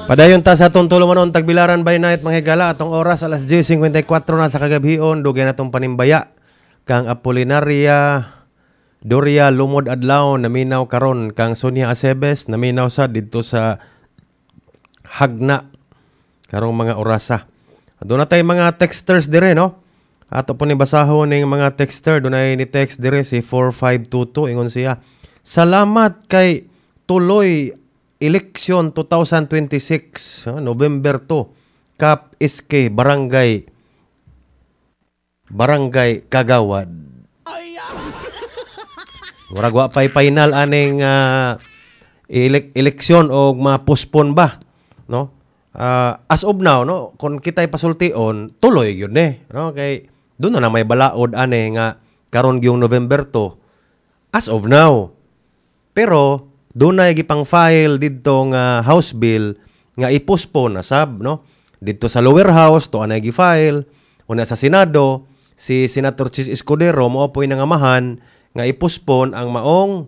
Padayon ta sa atong tulumanon tagbilaran by night mga higala atong oras alas 10:54 na sa kagabion dugay natong panimbaya kang Apolinaria Doria Lumod Adlaw naminaw karon kang Sonia Acebes naminaw sa didto sa Hagna karong mga orasa. Doon na tayo mga texters dire no. Ato po ni basahon ning mga texter dunay ni text dire si 4522 ingon siya. Salamat kay tuloy eleksyon 2026 November 2 Cap SK Barangay Kagawad. Murag wa pay final aning eleksyon o ma-postpone ba no? As of now no kung kitay pasultion tuloy gyud ni no kay doon na may balaod ani nga karon gyung November 2 as of now. Pero dunay gipang file didto nga House bill nga i-postpone na sab no. Didto sa lower house to anay gi-file una sa Senado si Senator Chis Escudero mao po'y nangamahan nga i-postpone ang maong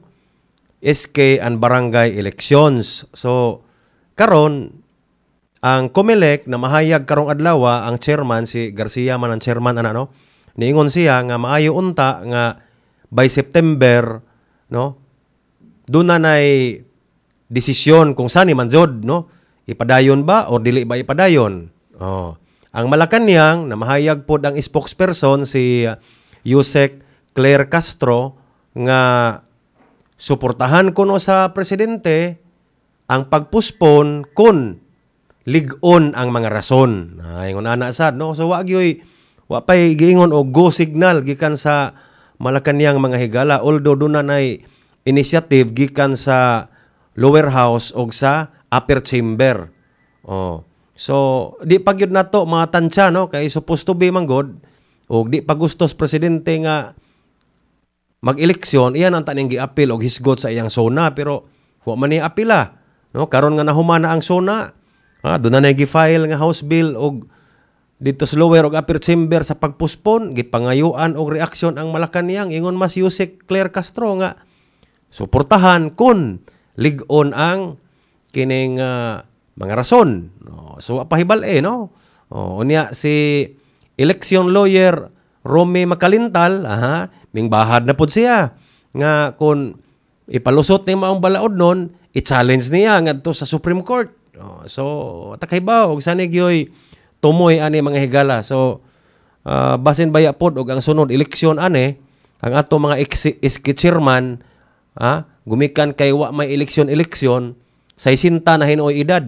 SK and barangay elections. So karon ang COMELEC na mahayag karong adlaw ang chairman si Garcia man ang chairman ana no. Niingon siya nga maayo unta nga by September no doon na nay desisyon kung saan man jud no ipadayon ba o dili ba ipadayon. Ang Malacañang na mahayag pod ang spokesperson si Yusek Claire Castro nga suportahan kuno sa presidente ang pagpuspon kun lig-on ang mga rason. Ingon ana sad no so wa pay giingon og go signal gikan sa Malacañang mga higala although doon na nay initiative gikan sa lower house o sa upper chamber. So, di pa gyud nato mga tansya no kay supposed to be manggod o di pa gustos presidente nga mag-eleksyon iyan ang taning gi-appeal og hisgot sa iyang sona pero wa man ni apila no karon nga nahumana ang sona doon na gi-file nga house bill og dito sa lower og upper chamber sa pagpuspon gipangayuan og reaksyon ang Malacañang ingon mas Yusek Claire Castro nga suportahan kun lig-on ang kining mga rason. So pahibal no. Unya si election lawyer Romy Macalintal, mingbahad na pud siya nga kun ipalusot ni maong balaod nun, i-challenge niya ngadto sa Supreme Court. So takaybaw og sani gyoy tumoy ani mga higala. So basin baya pod og ang sunod eleksyon ani ang ato mga ex-chairman gumikan kay wa may eleksyon sa isinta na hinoy edad.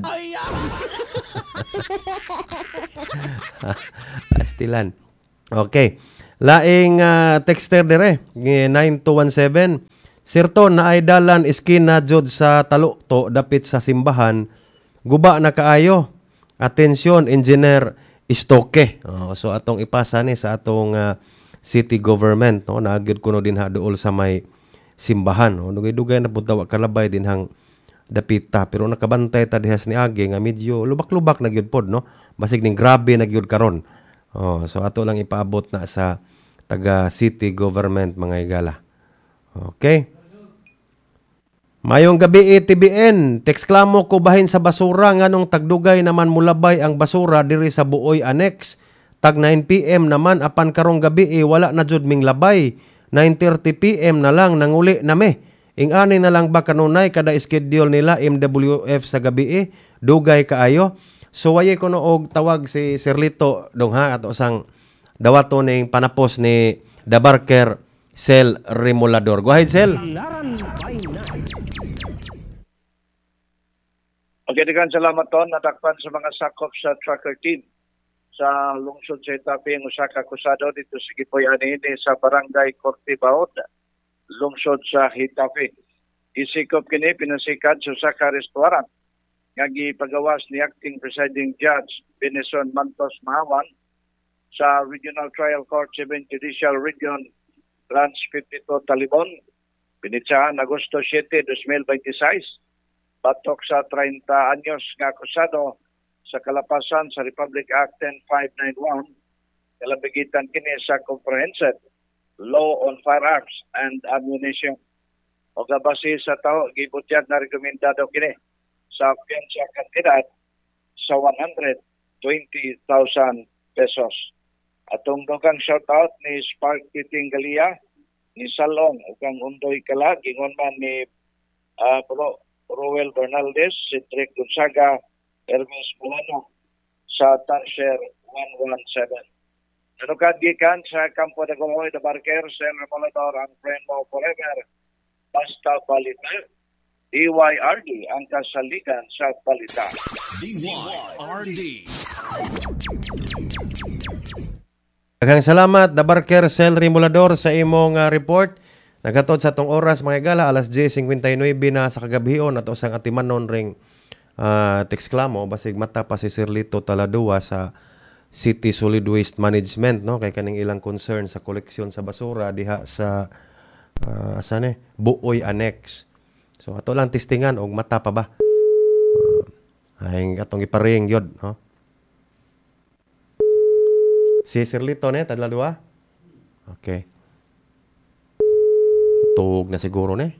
Astilan. Okay. Laing texter dire 9217. Sirton na ay dalan iskin na jud sa talukto dapit sa simbahan. Guba na kaayo. Atensyon engineer Istoke. So atong ipasa ni sa atong city government no naagid kuno din haduol sa may simbahan no dugay-dugay na pud tawa kalabay din hang dapita pero nakabantay ta dihas ni agi nga medyo lubak-lubak na gyud pod no basig ning grabe na gyud karon. So ato lang ipaabot na sa taga city government mga higala. Okay. Mayong gabi TBN, text klamo ko bahin sa basura nganong tagdugay naman mulabay ang basura diri sa Buoy Annex. Tag 9 PM naman apan karong gabi wala na jud ming labay. 9:30 PM na lang nanguli na me. Ingani na lang ba kanunay kada schedule nila MWF sa gabi dugay kaayo. So waye kuno og tawag si Sirlito dong ato sang dawato ning panapos ni Dabarker Sel Remolador. Go ahead Sel. Okay, daghang salamat ton natakpan sa mga sakop sa tracker team sa lungsod sa Itapi ang usa ka akusado dito sa Gipoy ani sa barangay Cortibaod, lungsod sa Itapi. Isikop kini pinasikat sa usa ka restaurant nga gipagawas ni acting presiding judge Benison Mantos Mahawan sa Regional Trial Court 7 Judicial Region Branch 52 Talibon. Pinitsahan Agosto 7, 2026. Batok sa 30 anyos nga akusado sa kalapasan sa Republic Act 10591 kalabigitan kini sa Comprehensive Law on Firearms and Ammunition. O gabasi sa tao gibutyag na rekomendado kini sa piyansa kandidat sa 120,000 pesos. Atong dugang shoutout ni Spark Titinggalia, ni Salong, ug kang Undoy Kala, gingon man ni Roel Bernaldez, Cedric Gonzaga, Hermes Molano sa Tansher 117. Nanukad gikan sa Campo de Goloy de Barker, Sen Remolador, ang friend mo forever, basta balita. DYRD ang kasaligan sa balita. DYRD. Daghang salamat, Dabarker Sel Remolador, sa imong report. Nagatod sa atong oras, mga gala, alas 10:59 na sa kagabihon, ato sang atimanon ring teksklamo, basig mata pa si Sir Lito Taladua sa City Solid Waste Management, no? Kay kaning ilang concern sa koleksyon sa basura diha sa Buoy Annex. So ato lang testingan og mata pa ba. Ay atong iparing yod, no? Si Sir Lito Taladua. Okay. Tug na siguro ne.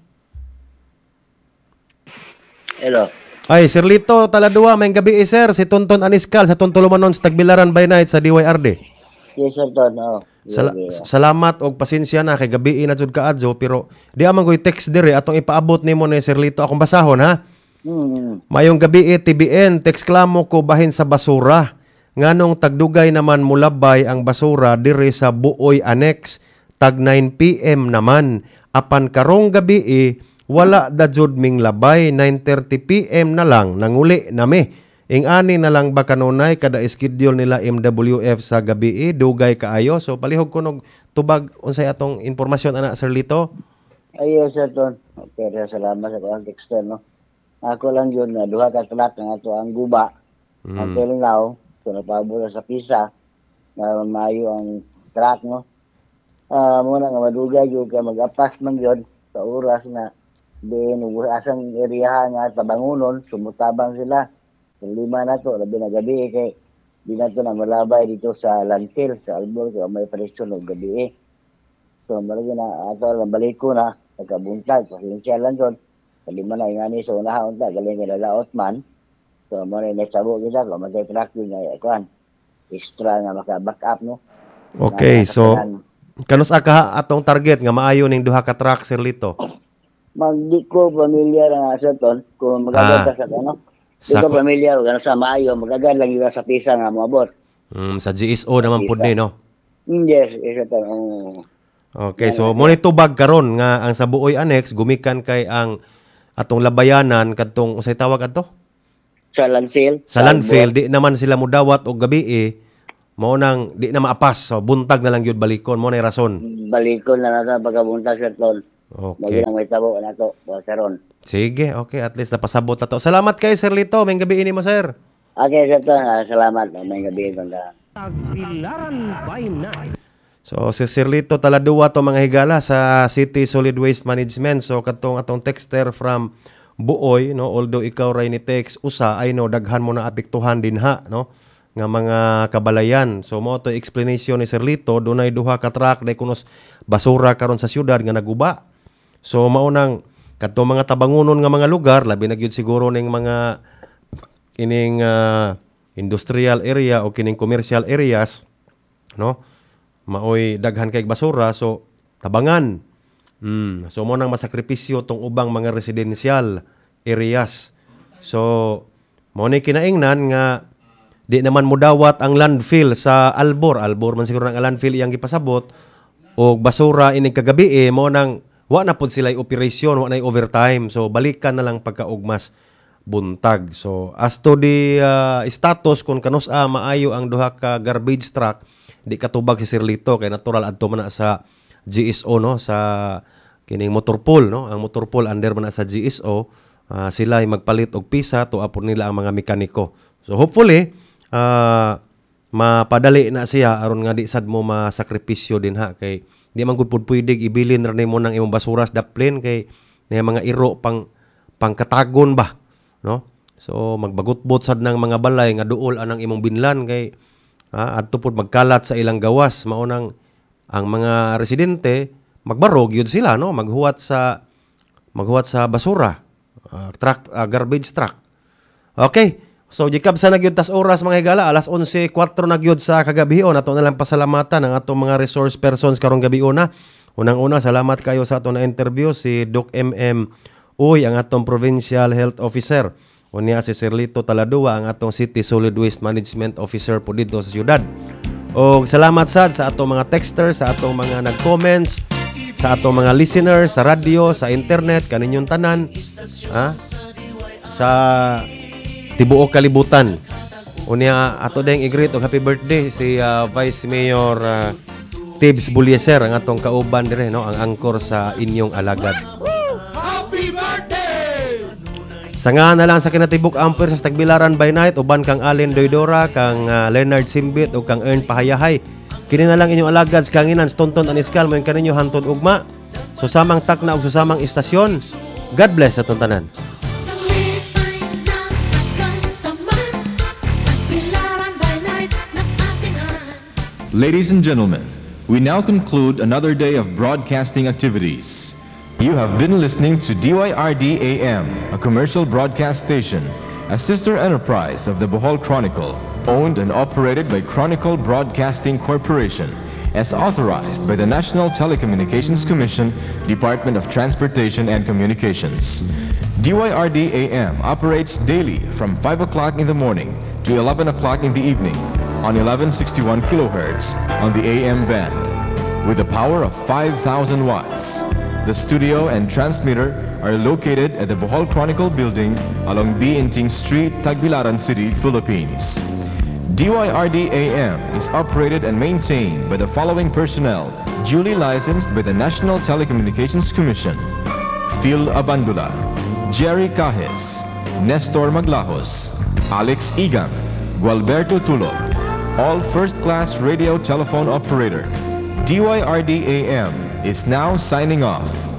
Hello. Ay, Sir Lito Taladua, may gabi sir, si Tonton Aniskal sa Tontulumanon sa Tagbilaran by Night sa DYRD. Yes, sir, Ton. Oh. Salamat og pasensya na kay gabi na jud kaadto, pero di amang goy text dire atong ipaabot nimo ni Sir Lito akong basahon ha. Mayong gabi TBN, text klamo ko bahin sa basura. Nganong tagdugay naman mulabay ang basura dire sa Buoy Annex, tag 9 PM naman. Apan karong gabi wala da jud ming labay, 9:30 PM na lang nanguli nami. Ing-ani na lang ba kanunay kada schedule nila MWF sa gabi dugay kaayo. So palihog ko nog tubag unsay atong impormasyon ana Sir Lito. Ay, yes, sir, Ton. Okay, salamat sa kong texter, no. Ako lang yun, duha ka truck na ato ang guba. Until now, so napabula sa pisa, na maayo ang truck, no. Muna nga madugay yun, kaya mag-apas man yun sa oras na din asang area nga tabangunon, sumutabang sila. So, 5 na to, labi na gabi kay di na to na malabay dito sa landfill, sa Albor, kaya may presyon ng gabi So, malagi na ato lang balik ko na, nagkabuntag, pasensya lang doon. 5 na ingani sa unahon ta, galing ka nalaot man. So, muna nagsabo kita, kung mag-track yun nga, kuhan, extra nga maka-back up, no. Okay, so kanus ka atong target nga maayo ning duha ka truck Sir Lito? Di ko familiar nga sa ton kung magaganda sa ano. Di ko familiar kung sa maayo, magaganda lang yun sa pisa nga moabot. Sa GSO naman pud ni, no? Yes, isa to. Okay, so mo ni tubag karon nga ang sa Buoy Annex gumikan kay ang atong labayanan kadtong usay tawag adto? Sa landfill. Sa landfill di naman sila mudawat og gabi mao nang di na maapas. So buntag na lang gyud balikon mo na rason. Balikon na sa pagkabuntag sa ton. Okay. Lagi may tabo na to, karon. Sige, okay, at least napasabot na to. Salamat kay Sir Lito, may gabi ini mo sir. Okay, sir, salamat. May gabi ko na. Tagbilaran by Night. So si Sir Lito Taladua to mga higala sa City Solid Waste Management. So katong atong texter from Buoy, no, although ikaw ray ni text usa ay no daghan mo na apektuhan din ha, no, nga mga kabalayan. So mo to explanation ni Sir Lito, dunay duha ka truck day kunos basura karon sa syudad nga naguba. So maunang kadtong mga tabangunon nga mga lugar, labi na gyud siguro ning mga kining industrial area o kining commercial areas, no? Maoy daghan kay basura, so tabangan. So mo nang masakripisyo tong ubang mga residential areas. So mo ni kinaingnan nga di naman mudawat ang landfill sa Albor man siguro ang landfill iyang gipasabot og basura ining kagabi mo nang wa na pud sila operasyon, wa na overtime. So balikan na lang pagkaugmas buntag. So as to the status kung kanus-a maayo ang duha ka garbage truck, di katubag si Sir Lito kay natural adto man na sa GSO, no, sa kining motor pool, no. Ang motor pool under man na sa GSO, sila ay magpalit og pisa to apon nila ang mga mekaniko. So hopefully mapadali na siya aron nga di sad mo masakripisyo din ha, kay di man gud pud pwede ibilin ra nimo nang imong basura sa daplin kay na mga iro pangkatagon ba, no. So magbagot-bot sad nang mga balay nga duol anang imong binlan kay adto pud magkalat sa ilang gawas. Maunang ang mga residente magbarog yun sila, no, maghuwat sa basura, truck, garbage truck. Okay, So jikab sa nagyud tas oras mga higala, alas 11:04 nagyud sa kagabihon. Ato na lang pasalamatan ang atong mga resource persons karong gabion na. Unang-una, salamat kayo sa ato na interview si Doc MM Uy, ang atong Provincial Health Officer. Unya si Sirlito Taladua, ang atong City Solid Waste Management Officer po dito sa siyudad. O salamat sad sa atong mga texters, sa atong mga nag-comments, sa atong mga listeners, sa radio, sa internet, kaninyong tanan, sa tibuok kalibutan. Unya ato ding i-greet og happy birthday si Vice Mayor Tibbs Bulieser, ang atong kauban dire, no, ang angkor sa inyong alagad. Happy birthday! Sanga na lang sa kinatibuk amper sa Tagbilaran by Night, uban kang Allen Doydora, kang Leonard Simbit ug kang Ern Pahayahay. Kini na lang inyong alagad sa kanginan Tonton Aniskal mo kaninyo hantod ugma. Susamang takna ug susamang istasyon. God bless sa tanan. Ladies and gentlemen, we now conclude another day of broadcasting activities. You have been listening to DYRD AM, a commercial broadcast station, a sister enterprise of the Bohol Chronicle, owned and operated by Chronicle Broadcasting Corporation, as authorized by the National Telecommunications Commission, Department of Transportation and Communications. DYRD AM operates daily from 5 o'clock in the morning to 11 o'clock in the evening on 1161 kilohertz on the AM band with a power of 5,000 watts. The studio and transmitter are located at the Bohol Chronicle building along B. Inting Street, Tagbilaran City, Philippines. DYRD AM is operated and maintained by the following personnel duly licensed by the National Telecommunications Commission: Phil Abandula, Jerry Cajes, Nestor Maglajos, Alex Igan, Gualberto Tulog, all first-class radio telephone operator. DYRD AM is now signing off.